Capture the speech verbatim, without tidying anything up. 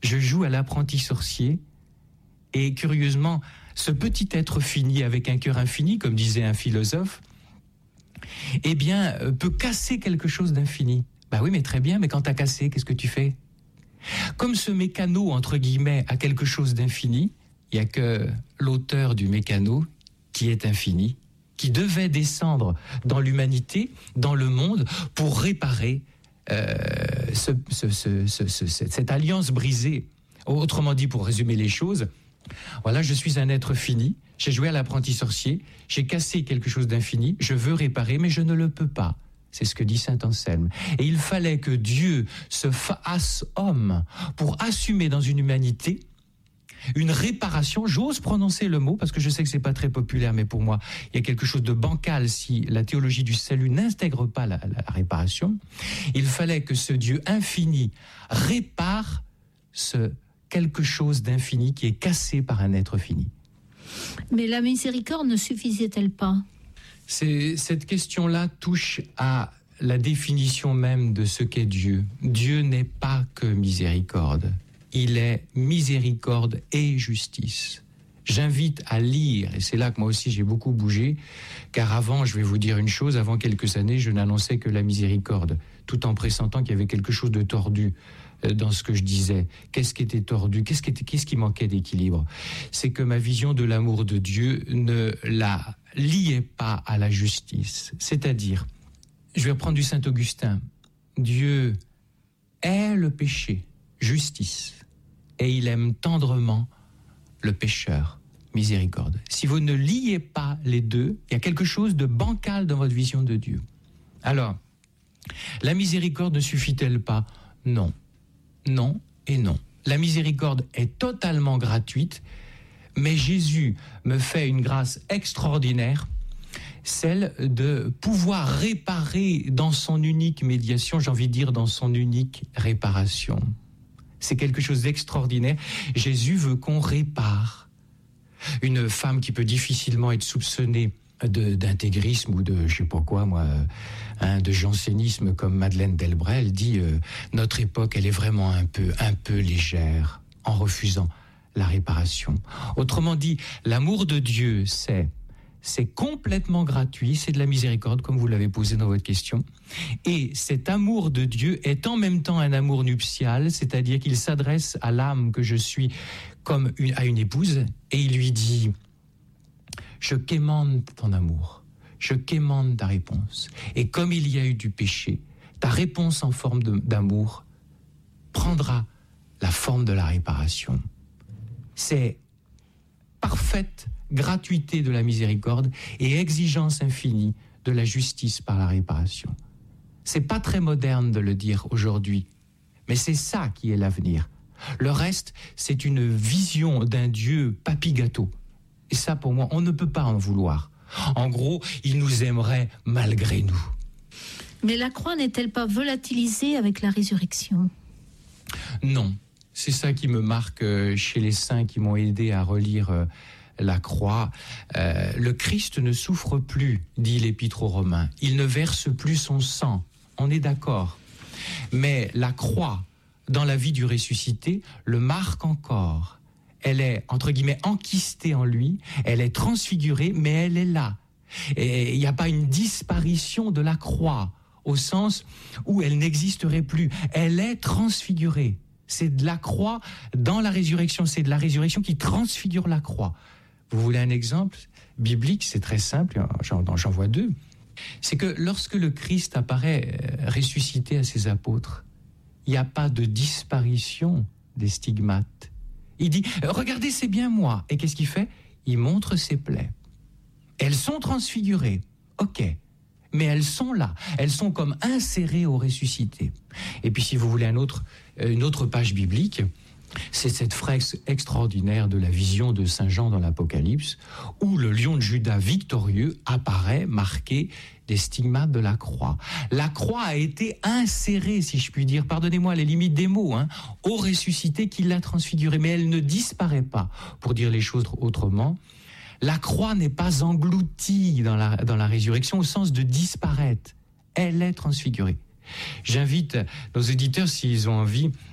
je joue à l'apprenti sorcier, et curieusement, ce petit être fini avec un cœur infini, comme disait un philosophe, eh bien, peut casser quelque chose d'infini. Bah oui, mais très bien, mais quand t'as cassé, qu'est-ce que tu fais? Comme ce mécano, entre guillemets, a quelque chose d'infini, il n'y a que l'auteur du mécano qui est infini, qui devait descendre dans l'humanité, dans le monde, pour réparer euh, ce, ce, ce, ce, ce, cette alliance brisée. Autrement dit, pour résumer les choses, voilà, je suis un être fini, j'ai joué à l'apprenti sorcier, j'ai cassé quelque chose d'infini, je veux réparer, mais je ne le peux pas. C'est ce que dit saint Anselme. Et il fallait que Dieu se fasse homme pour assumer dans une humanité une réparation. J'ose prononcer le mot parce que je sais que c'est pas très populaire, mais pour moi, il y a quelque chose de bancal si la théologie du salut n'intègre pas la, la réparation. Il fallait que ce Dieu infini répare ce quelque chose d'infini qui est cassé par un être fini. Mais la miséricorde ne suffisait-elle pas ? C'est, cette question-là touche à la définition même de ce qu'est Dieu. Dieu n'est pas que miséricorde. Il est miséricorde et justice. J'invite à lire, et c'est là que moi aussi j'ai beaucoup bougé, car avant, je vais vous dire une chose, avant quelques années, je n'annonçais que la miséricorde, tout en pressentant qu'il y avait quelque chose de tordu dans ce que je disais. Qu'est-ce qui était tordu ? Qu'est-ce qui, était, qu'est-ce qui manquait d'équilibre ? C'est que ma vision de l'amour de Dieu ne la liait pas à la justice. C'est-à-dire, je vais reprendre du Saint-Augustin, Dieu est le péché, justice, et il aime tendrement le pécheur, miséricorde. Si vous ne liez pas les deux, il y a quelque chose de bancal dans votre vision de Dieu. Alors, la miséricorde ne suffit-elle pas ? Non. Non et non. La miséricorde est totalement gratuite, mais Jésus me fait une grâce extraordinaire, celle de pouvoir réparer dans son unique médiation, j'ai envie de dire dans son unique réparation. C'est quelque chose d'extraordinaire. Jésus veut qu'on répare. Une femme qui peut difficilement être soupçonnée de, d'intégrisme ou de, je sais pas quoi, moi, hein, de jansénisme comme Madeleine Delbray, elle dit euh, notre époque, elle est vraiment un peu, un peu légère en refusant la réparation. Autrement dit, l'amour de Dieu, c'est c'est complètement gratuit, c'est de la miséricorde, comme vous l'avez posé dans votre question. Et cet amour de Dieu est en même temps un amour nuptial, c'est-à-dire qu'il s'adresse à l'âme que je suis comme une, à une épouse, et il lui dit « Je quémande ton amour, je quémande ta réponse. Et comme il y a eu du péché, ta réponse en forme de, d'amour prendra la forme de la réparation. » C'est parfaite gratuité de la miséricorde et exigence infinie de la justice par la réparation. C'est pas très moderne de le dire aujourd'hui, mais c'est ça qui est l'avenir. Le reste, c'est une vision d'un Dieu papy-gâteau. Et ça, pour moi, on ne peut pas en vouloir. En gros, il nous aimerait malgré nous. Mais la croix n'est-elle pas volatilisée avec la résurrection ? Non. C'est ça qui me marque chez les saints qui m'ont aidé à relire la croix. Euh, le Christ ne souffre plus, dit l'Épître aux Romains. Il ne verse plus son sang. On est d'accord. Mais la croix, dans la vie du ressuscité, le marque encore. Elle est, entre guillemets, enquistée en lui. Elle est transfigurée, mais elle est là. Et il n'y a pas une disparition de la croix, au sens où elle n'existerait plus. Elle est transfigurée. C'est de la croix dans la résurrection. C'est de la résurrection qui transfigure la croix. Vous voulez un exemple biblique? C'est très simple, j'en, j'en vois deux. C'est que lorsque le Christ apparaît ressuscité à ses apôtres, il n'y a pas de disparition des stigmates. Il dit, regardez, c'est bien moi. Et qu'est-ce qu'il fait? Il montre ses plaies. Elles sont transfigurées, ok, mais elles sont là. Elles sont comme insérées au ressuscité. Et puis si vous voulez un autre, une autre page biblique, c'est cette fresque extraordinaire de la vision de Saint Jean dans l'Apocalypse, où le lion de Juda victorieux apparaît marqué des stigmates de la croix. La croix a été insérée, si je puis dire, pardonnez-moi les limites des mots, hein, au ressuscité qui l'a transfigurée, mais elle ne disparaît pas. Pour dire les choses autrement, la croix n'est pas engloutie dans la, dans la résurrection au sens de disparaître. Elle est transfigurée. J'invite nos éditeurs, s'ils ont envie,